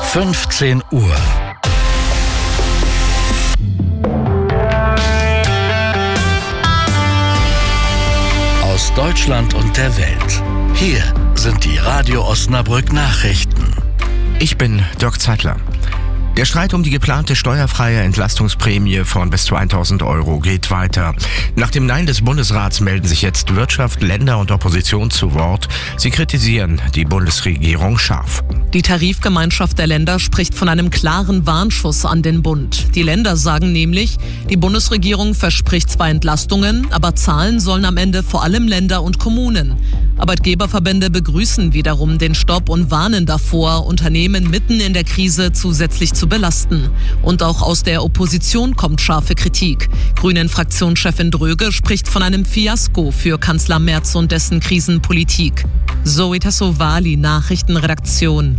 15 Uhr. Aus Deutschland und der Welt. Hier sind die Radio Osnabrück Nachrichten. Ich bin Dirk Zeitler. Der Streit um die geplante steuerfreie Entlastungsprämie von bis zu 1.000 Euro geht weiter. Nach dem Nein des Bundesrats melden sich jetzt Wirtschaft, Länder und Opposition zu Wort. Sie kritisieren die Bundesregierung scharf. Die Tarifgemeinschaft der Länder spricht von einem klaren Warnschuss an den Bund. Die Länder sagen nämlich, die Bundesregierung verspricht zwar Entlastungen, aber zahlen sollen am Ende vor allem Länder und Kommunen. Arbeitgeberverbände begrüßen wiederum den Stopp und warnen davor, Unternehmen mitten in der Krise zusätzlich zu belasten. Und auch aus der Opposition kommt scharfe Kritik. Grünen-Fraktionschefin Dröge spricht von einem Fiasko für Kanzler Merz und dessen Krisenpolitik. Zoe Tassovali, Nachrichtenredaktion.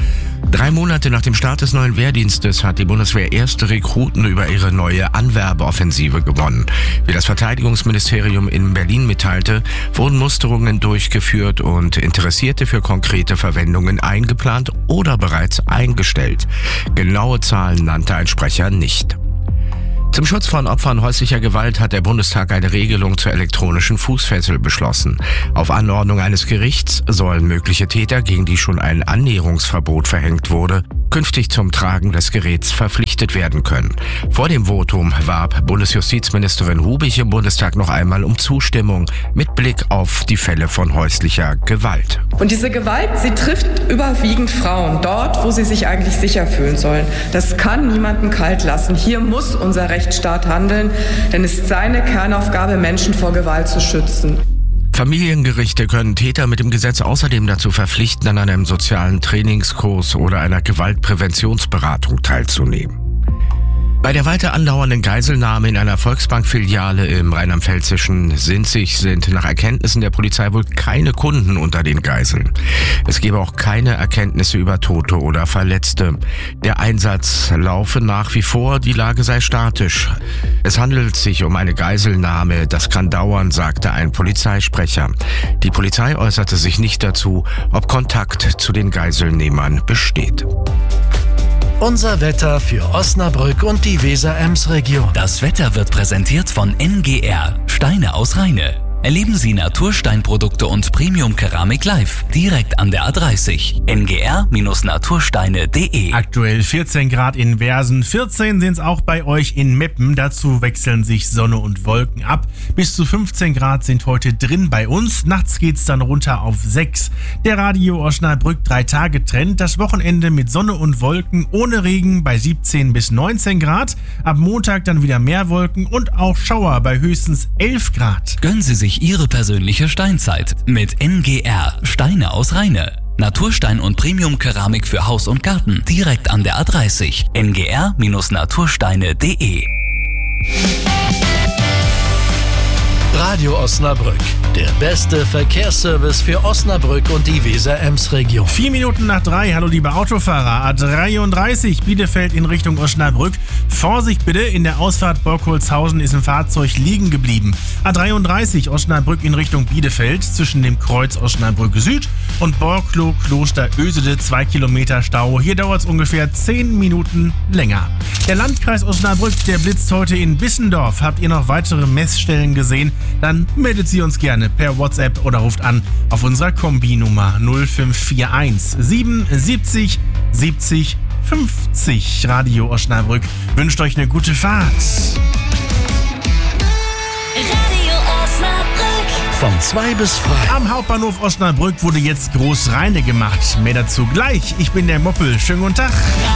3 Monate nach dem Start des neuen Wehrdienstes hat die Bundeswehr erste Rekruten über ihre neue Anwerbeoffensive gewonnen. Wie das Verteidigungsministerium in Berlin mitteilte, wurden Musterungen durchgeführt und Interessierte für konkrete Verwendungen eingeplant oder bereits eingestellt. Genaue Zahlen nannte ein Sprecher nicht. Zum Schutz von Opfern häuslicher Gewalt hat der Bundestag eine Regelung zur elektronischen Fußfessel beschlossen. Auf Anordnung eines Gerichts sollen mögliche Täter, gegen die schon ein Annäherungsverbot verhängt wurde, künftig zum Tragen des Geräts verpflichtet werden können. Vor dem Votum warb Bundesjustizministerin Hubich im Bundestag noch einmal um Zustimmung mit Blick auf die Fälle von häuslicher Gewalt. Und diese Gewalt, sie trifft überwiegend Frauen, dort, wo sie sich eigentlich sicher fühlen sollen. Das kann niemanden kalt lassen. Hier muss unser Rechtsstaat handeln, denn es ist seine Kernaufgabe, Menschen vor Gewalt zu schützen. Familiengerichte können Täter mit dem Gesetz außerdem dazu verpflichten, an einem sozialen Trainingskurs oder einer Gewaltpräventionsberatung teilzunehmen. Bei der weiter andauernden Geiselnahme in einer Volksbank-Filiale im rheinland-pfälzischen Sinzig sind nach Erkenntnissen der Polizei wohl keine Kunden unter den Geiseln. Es gebe auch keine Erkenntnisse über Tote oder Verletzte. Der Einsatz laufe nach wie vor, die Lage sei statisch. Es handelt sich um eine Geiselnahme, das kann dauern, sagte ein Polizeisprecher. Die Polizei äußerte sich nicht dazu, ob Kontakt zu den Geiselnehmern besteht. Unser Wetter für Osnabrück und die Weser-Ems-Region. Das Wetter wird präsentiert von NGR, Steine aus Rheine. Erleben Sie Natursteinprodukte und Premium-Keramik live, direkt an der A30. ngr-natursteine.de. Aktuell 14 Grad in Versen, 14 sind es auch bei euch in Meppen. Dazu wechseln sich Sonne und Wolken ab. Bis zu 15 Grad sind heute drin bei uns. Nachts geht's dann runter auf 6. Der Radio Osnabrück 3-Tage-Trend. Das Wochenende mit Sonne und Wolken ohne Regen bei 17 bis 19 Grad. Ab Montag dann wieder mehr Wolken und auch Schauer bei höchstens 11 Grad. Gönnen Sie sich Ihre persönliche Steinzeit mit NGR, Steine aus Rheine. Naturstein und Premium-Keramik für Haus und Garten, direkt an der A30. ngr-natursteine.de. Radio Osnabrück, der beste Verkehrsservice für Osnabrück und die Weser-Ems-Region. 4 Minuten nach 3, hallo liebe Autofahrer, A33 Bielefeld in Richtung Osnabrück. Vorsicht bitte, in der Ausfahrt Borkholzhausen ist ein Fahrzeug liegen geblieben. A33 Osnabrück in Richtung Bielefeld zwischen dem Kreuz Osnabrück Süd und Borkloh Kloster Ösede 2 Kilometer Stau. Hier dauert es ungefähr 10 Minuten länger. Der Landkreis Osnabrück, der blitzt heute in Bissendorf. Habt ihr noch weitere Messstellen gesehen? Dann meldet sie uns gerne per WhatsApp oder ruft an auf unserer Kombi-Nummer 0541 77 70 50. Radio Osnabrück wünscht euch eine gute Fahrt. Radio Osnabrück. Von 2 bis 3. Am Hauptbahnhof Osnabrück wurde jetzt Großreine gemacht. Mehr dazu gleich. Ich bin der Moppel. Schönen guten Tag.